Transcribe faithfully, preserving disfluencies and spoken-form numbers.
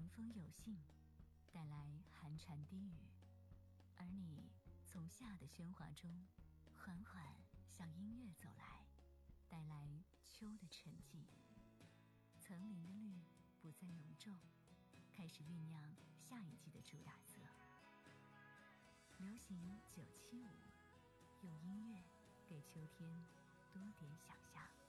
凉风有信，带来寒蝉低语，而你从夏的喧哗中缓缓向音乐走来，带来秋的沉寂。层林的绿不再浓重，开始酝酿下一季的主打色。流行九七五，用音乐给秋天多点想象。